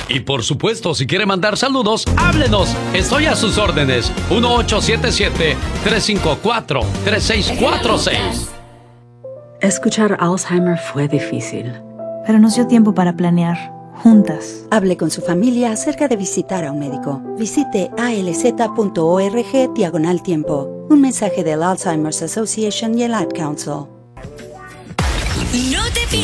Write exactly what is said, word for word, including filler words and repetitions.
Y por supuesto, si quiere mandar saludos, háblenos. Estoy a sus órdenes. uno ocho siete siete, tres cinco cuatro, tres seis cuatro seis. Escuchar Alzheimer fue difícil, pero nos dio tiempo para planear, juntas. Hable con su familia acerca de visitar a un médico. Visite alz.org diagonal tiempo. Un mensaje del Alzheimer's Association y el Ad Council. No te